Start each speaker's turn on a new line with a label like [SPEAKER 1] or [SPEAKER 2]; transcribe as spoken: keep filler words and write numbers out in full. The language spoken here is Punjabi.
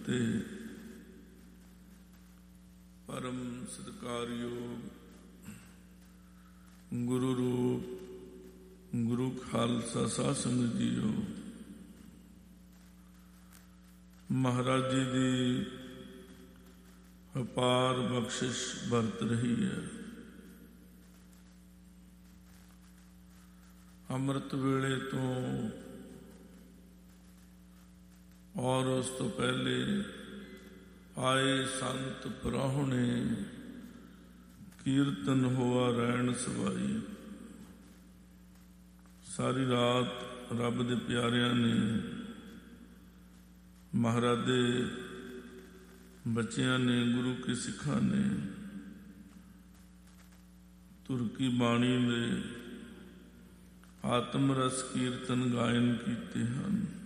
[SPEAKER 1] ਫਤਿਹ। ਪਰਮ ਸਤਿਕਾਰਯੋਗ ਗੁਰੂ ਰੂਪ ਗੁਰੂ ਖਾਲਸਾ ਸਾਧ ਸੰਗਤ ਜੀਓ, ਮਹਾਰਾਜ ਜੀ ਦੀ ਅਪਾਰ ਬਖਸ਼ਿਸ਼ ਵਰਤ ਰਹੀ ਹੈ। ਅੰਮ੍ਰਿਤ ਵੇਲੇ ਤੋਂ ਔਰ ਉਸ ਤੋਂ ਪਹਿਲੇ ਆਏ ਸੰਤ ਪ੍ਰਾਹੁਣੇ, ਕੀਰਤਨ ਹੋਆ ਰਹਿਣ ਸਵਾਈ। ਸਾਰੀ ਰਾਤ ਰੱਬ ਦੇ ਪਿਆਰਿਆਂ ਨੇ, ਮਹਾਰਾਜ ਦੇ ਬੱਚਿਆਂ ਨੇ, ਗੁਰੂ ਕੇ ਸਿੱਖਾਂ ਨੇ ਤੁਰਕੀ ਬਾਣੀ ਦੇ ਆਤਮ ਰਸ ਕੀਰਤਨ ਗਾਇਨ ਕੀਤੇ ਹਨ।